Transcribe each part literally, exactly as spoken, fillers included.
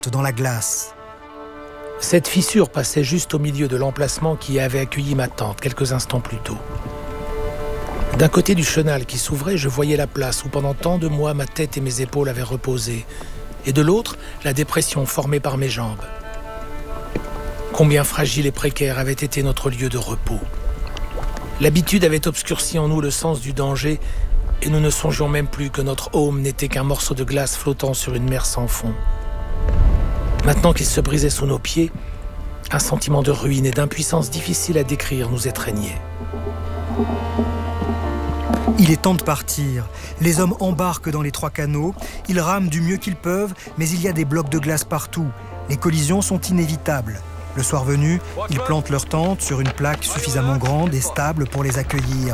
dans la glace. Cette fissure passait juste au milieu de l'emplacement qui avait accueilli ma tante quelques instants plus tôt. D'un côté du chenal qui s'ouvrait, je voyais la place où pendant tant de mois ma tête et mes épaules avaient reposé, et de l'autre, la dépression formée par mes jambes. Combien fragile et précaire avait été notre lieu de repos. L'habitude avait obscurci en nous le sens du danger, et nous ne songions même plus que notre home n'était qu'un morceau de glace flottant sur une mer sans fond. Maintenant qu'il se brisait sous nos pieds, un sentiment de ruine et d'impuissance difficile à décrire nous étreignait. Il est temps de partir. Les hommes embarquent dans les trois canots. Ils rament du mieux qu'ils peuvent, mais il y a des blocs de glace partout. Les collisions sont inévitables. Le soir venu, ils plantent leur tente sur une plaque suffisamment grande et stable pour les accueillir.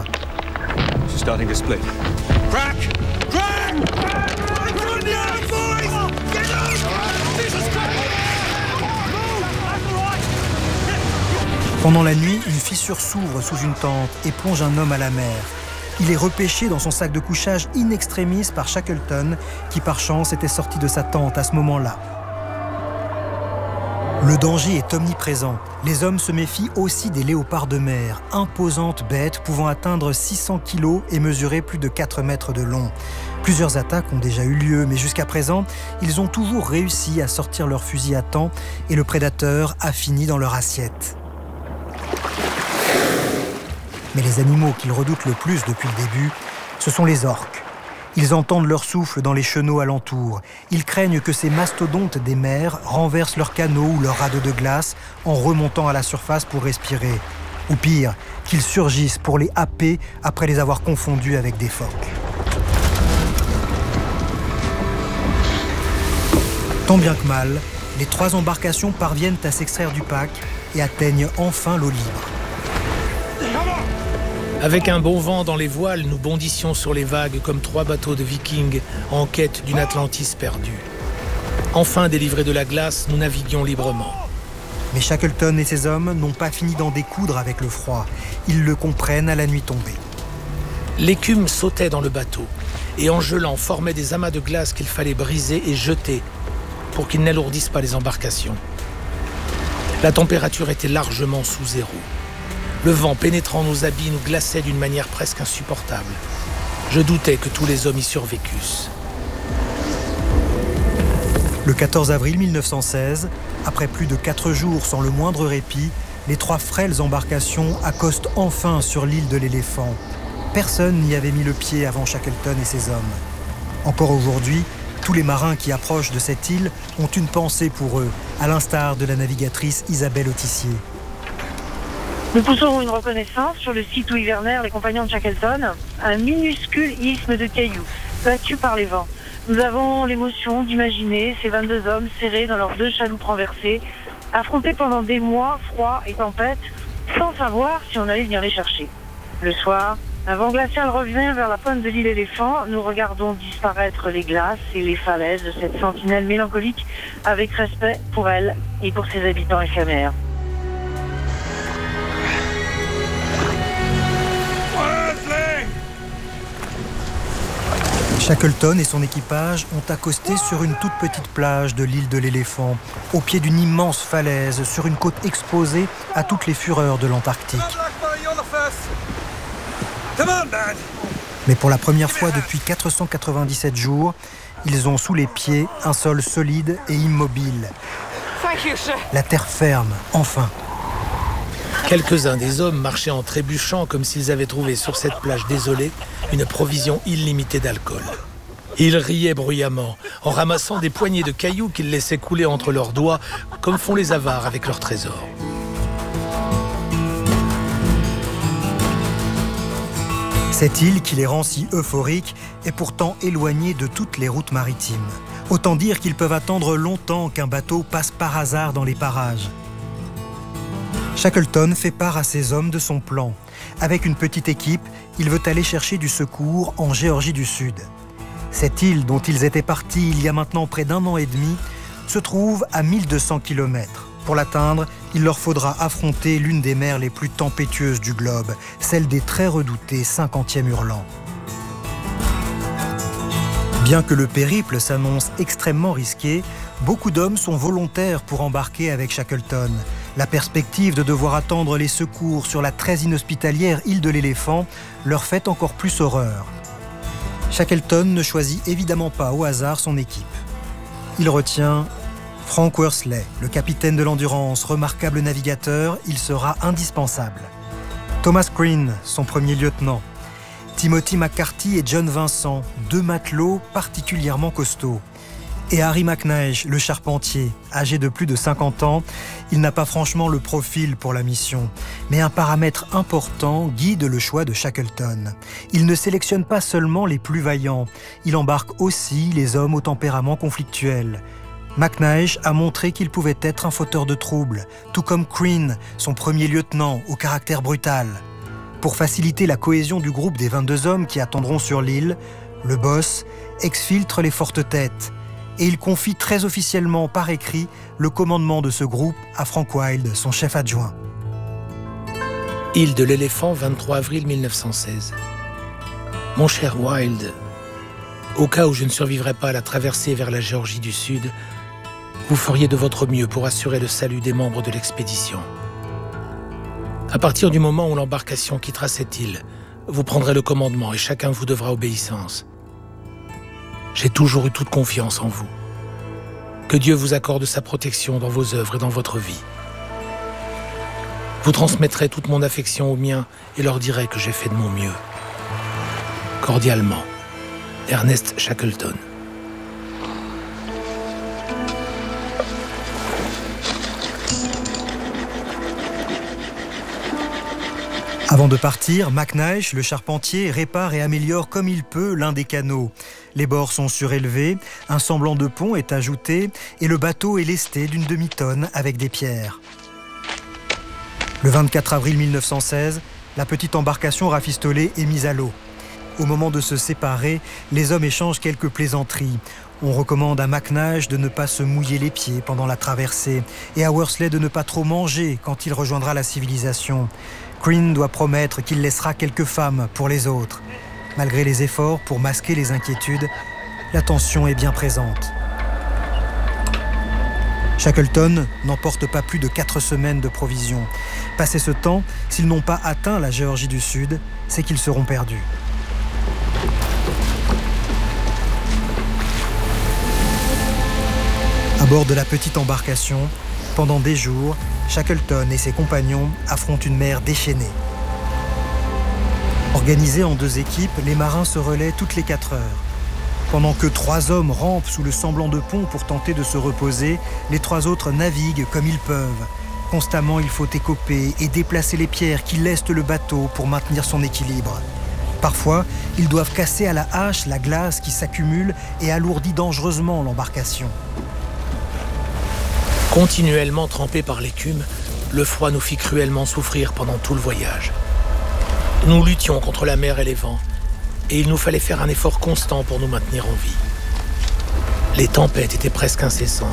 Pendant la nuit, une fissure s'ouvre sous une tente et plonge un homme à la mer. Il est repêché dans son sac de couchage in extremis par Shackleton, qui par chance était sorti de sa tente à ce moment-là. Le danger est omniprésent. Les hommes se méfient aussi des léopards de mer, imposantes bêtes pouvant atteindre six cents kilos et mesurer plus de quatre mètres de long. Plusieurs attaques ont déjà eu lieu, mais jusqu'à présent, ils ont toujours réussi à sortir leur fusil à temps et le prédateur a fini dans leur assiette. Mais les animaux qu'ils redoutent le plus depuis le début, ce sont les orques. Ils entendent leur souffle dans les chenaux alentours. Ils craignent que ces mastodontes des mers renversent leurs canots ou leurs radeaux de glace en remontant à la surface pour respirer. Ou pire, qu'ils surgissent pour les happer après les avoir confondus avec des phoques. Tant bien que mal, les trois embarcations parviennent à s'extraire du pack et atteignent enfin l'eau libre. Avec un bon vent dans les voiles, nous bondissions sur les vagues comme trois bateaux de vikings en quête d'une Atlantis perdue. Enfin délivrés de la glace, nous naviguions librement. Mais Shackleton et ses hommes n'ont pas fini d'en découdre avec le froid. Ils le comprennent à la nuit tombée. L'écume sautait dans le bateau et en gelant formait des amas de glace qu'il fallait briser et jeter pour qu'ils n'alourdissent pas les embarcations. La température était largement sous zéro. Le vent pénétrant nos habits nous glaçait d'une manière presque insupportable. Je doutais que tous les hommes y survécussent. Le quatorze avril mille neuf cent seize, après plus de quatre jours sans le moindre répit, les trois frêles embarcations accostent enfin sur l'île de l'Éléphant. Personne n'y avait mis le pied avant Shackleton et ses hommes. Encore aujourd'hui, tous les marins qui approchent de cette île ont une pensée pour eux, à l'instar de la navigatrice Isabelle Autissier. Nous poussons une reconnaissance sur le site où hivernèrent les compagnons de Shackleton, un minuscule isthme de cailloux, battu par les vents. Nous avons l'émotion d'imaginer ces vingt-deux hommes serrés dans leurs deux chaloupes renversées, affrontés pendant des mois, froid et tempête, sans savoir si on allait venir les chercher. Le soir, un vent glacial revient vers la pointe de l'île Éléphant. Nous regardons disparaître les glaces et les falaises de cette sentinelle mélancolique avec respect pour elle et pour ses habitants éphémères. Shackleton et son équipage ont accosté sur une toute petite plage de l'île de l'Éléphant, au pied d'une immense falaise, sur une côte exposée à toutes les fureurs de l'Antarctique. Mais pour la première fois depuis quatre cent quatre-vingt-dix-sept jours, ils ont sous les pieds un sol solide et immobile. La terre ferme, enfin. Quelques-uns des hommes marchaient en trébuchant comme s'ils avaient trouvé sur cette plage désolée une provision illimitée d'alcool. Ils riaient bruyamment, en ramassant des poignées de cailloux qu'ils laissaient couler entre leurs doigts, comme font les avares avec leurs trésors. Cette île qui les rend si euphoriques est pourtant éloignée de toutes les routes maritimes. Autant dire qu'ils peuvent attendre longtemps qu'un bateau passe par hasard dans les parages. Shackleton fait part à ses hommes de son plan. Avec une petite équipe, il veut aller chercher du secours en Géorgie du Sud. Cette île dont ils étaient partis il y a maintenant près d'un an et demi se trouve à mille deux cents kilomètres. Pour l'atteindre, il leur faudra affronter l'une des mers les plus tempétueuses du globe, celle des très redoutés cinquantième hurlants. Bien que le périple s'annonce extrêmement risqué, Beaucoup d'hommes sont volontaires pour embarquer avec Shackleton. La perspective de devoir attendre les secours sur la très inhospitalière île de l'Éléphant leur fait encore plus horreur. Shackleton ne choisit évidemment pas au hasard son équipe. Il retient Frank Worsley, le capitaine de l'Endurance, remarquable navigateur, il sera indispensable. Thomas Crean, son premier lieutenant. Timothy McCarthy et John Vincent, deux matelots particulièrement costauds. Et Harry McNeish, le charpentier, âgé de plus de cinquante ans, il n'a pas franchement le profil pour la mission, mais un paramètre important guide le choix de Shackleton. Il ne sélectionne pas seulement les plus vaillants, il embarque aussi les hommes au tempérament conflictuel. McNeish a montré qu'il pouvait être un fauteur de troubles, tout comme Crean, son premier lieutenant, au caractère brutal. Pour faciliter la cohésion du groupe des vingt-deux hommes qui attendront sur l'île, le boss exfiltre les fortes têtes, et il confie très officiellement par écrit le commandement de ce groupe à Frank Wild, son chef adjoint. Île de l'Éléphant, vingt-trois avril mille neuf cent seize. Mon cher Wild, au cas où je ne survivrais pas à la traversée vers la Géorgie du Sud, vous feriez de votre mieux pour assurer le salut des membres de l'expédition. À partir du moment où l'embarcation quittera cette île, vous prendrez le commandement et chacun vous devra obéissance. J'ai toujours eu toute confiance en vous. Que Dieu vous accorde sa protection dans vos œuvres et dans votre vie. Vous transmettrez toute mon affection aux miens et leur direz que j'ai fait de mon mieux. Cordialement, Ernest Shackleton. Avant de partir, McNeish, le charpentier, répare et améliore comme il peut l'un des canots. Les bords sont surélevés, un semblant de pont est ajouté et le bateau est lesté d'une demi-tonne avec des pierres. Le vingt-quatre avril mille neuf cent seize, la petite embarcation rafistolée est mise à l'eau. Au moment de se séparer, les hommes échangent quelques plaisanteries. On recommande à McNeish de ne pas se mouiller les pieds pendant la traversée et à Worsley de ne pas trop manger quand il rejoindra la civilisation. Crean doit promettre qu'il laissera quelques femmes pour les autres. Malgré les efforts pour masquer les inquiétudes, la tension est bien présente. Shackleton n'emporte pas plus de quatre semaines de provisions. Passé ce temps, s'ils n'ont pas atteint la Géorgie du Sud, c'est qu'ils seront perdus. À bord de la petite embarcation, pendant des jours, Shackleton et ses compagnons affrontent une mer déchaînée. Organisés en deux équipes, les marins se relaient toutes les quatre heures. Pendant que trois hommes rampent sous le semblant de pont pour tenter de se reposer, les trois autres naviguent comme ils peuvent. Constamment, il faut écoper et déplacer les pierres qui lestent le bateau pour maintenir son équilibre. Parfois, ils doivent casser à la hache la glace qui s'accumule et alourdit dangereusement l'embarcation. Continuellement trempés par l'écume, le froid nous fit cruellement souffrir pendant tout le voyage. Nous luttions contre la mer et les vents, et il nous fallait faire un effort constant pour nous maintenir en vie. Les tempêtes étaient presque incessantes.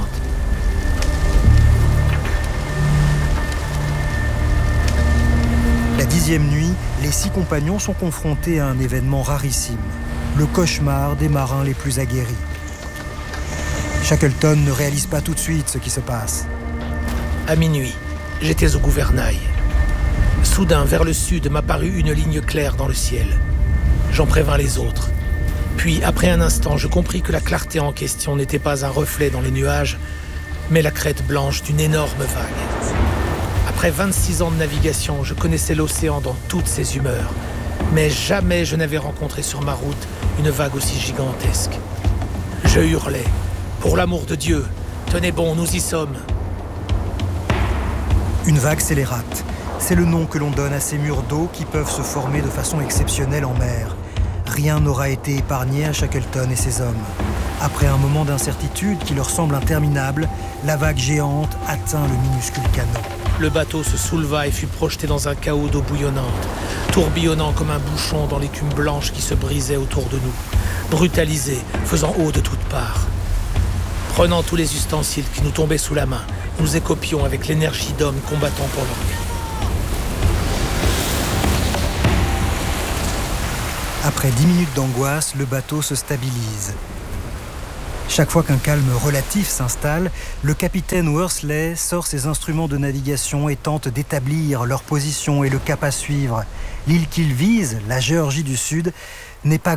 La dixième nuit, les six compagnons sont confrontés à un événement rarissime, le cauchemar des marins les plus aguerris. Shackleton ne réalise pas tout de suite ce qui se passe. À minuit, j'étais au gouvernail. Soudain, vers le sud, m'apparut une ligne claire dans le ciel. J'en prévins les autres. Puis, après un instant, je compris que la clarté en question n'était pas un reflet dans les nuages, mais la crête blanche d'une énorme vague. Après vingt-six ans de navigation, je connaissais l'océan dans toutes ses humeurs, mais jamais je n'avais rencontré sur ma route une vague aussi gigantesque. Je hurlais. Pour l'amour de Dieu, tenez bon, nous y sommes. Une vague scélérate, c'est le nom que l'on donne à ces murs d'eau qui peuvent se former de façon exceptionnelle en mer. Rien n'aura été épargné à Shackleton et ses hommes. Après un moment d'incertitude qui leur semble interminable, la vague géante atteint le minuscule canot. Le bateau se souleva et fut projeté dans un chaos d'eau bouillonnante, tourbillonnant comme un bouchon dans l'écume blanche qui se brisait autour de nous, brutalisé, faisant eau de toutes parts. Prenant tous les ustensiles qui nous tombaient sous la main, nous écopions avec l'énergie d'hommes combattant pour leur vie. Après dix minutes d'angoisse, le bateau se stabilise. Chaque fois qu'un calme relatif s'installe, le capitaine Worsley sort ses instruments de navigation et tente d'établir leur position et le cap à suivre. L'île qu'il vise, la Géorgie du Sud, n'est pas